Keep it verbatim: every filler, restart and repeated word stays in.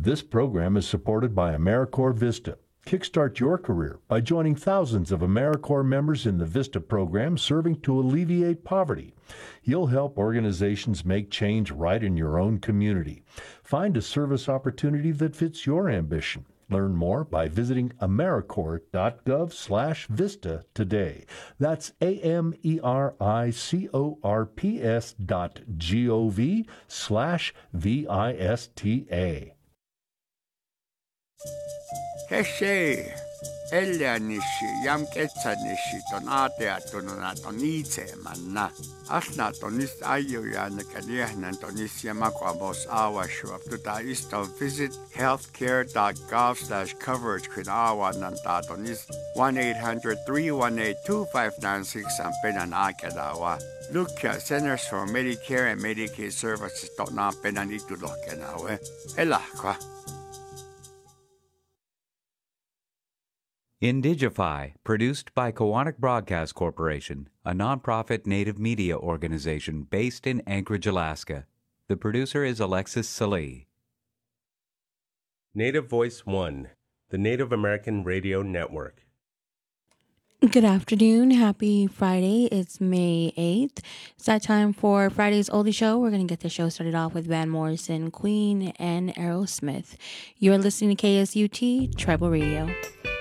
This program is supported by AmeriCorps Vista. Kickstart your career by joining thousands of AmeriCorps members in the VISTA program serving to alleviate poverty. You'll help organizations make change right in your own community. Find a service opportunity that fits your ambition. Learn more by visiting americorps.gov slash VISTA today. That's A-M-E-R-I-C-O-R-P-S dot G-O-V slash V-I-S-T-A. Heshe, Elianishi, Yam Ketsanishi, Donate, Donatonice, Manna. Asna Tonis Ayuyan, Kadian, and Tonisia Maquamos, Awa Shuap to Taisto. Visit healthcare.gov slash coverage with Awa Nantatonis one eight hundred, three one eight, two five nine six and Penan Akadawa. Look at Centers for Medicare and Medicaid Services. Not Penanitu Lokenawe. Elakwa. Indigify, produced by Kowanek Broadcast Corporation, a nonprofit native media organization based in Anchorage, Alaska. The producer is Alexis Salee. Native Voice One, the Native American Radio Network. Good afternoon. Happy Friday. It's May eighth. It's that time for Friday's Oldie Show. We're going to get the show started off with Van Morrison, Queen, and Aerosmith. You're listening to K S U T Tribal Radio.